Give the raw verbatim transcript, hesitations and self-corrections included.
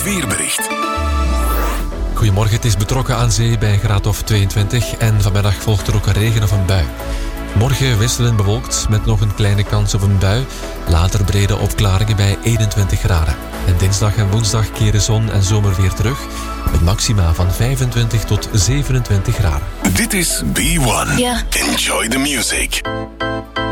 weerbericht. Goedemorgen, het is betrokken aan zee bij een graad of tweeëntwintig en vanmiddag volgt er ook een regen of een bui. Morgen wisselend bewolkt met nog een kleine kans op een bui. Later brede opklaringen bij eenentwintig graden. En dinsdag en woensdag keren zon en zomer weer terug. Met maxima van vijfentwintig tot zevenentwintig graden. Dit is B one. Ja. Enjoy the music.